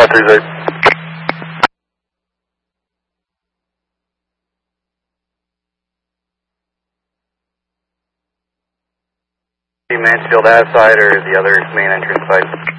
530. Mansfield outside or the other main entrance side?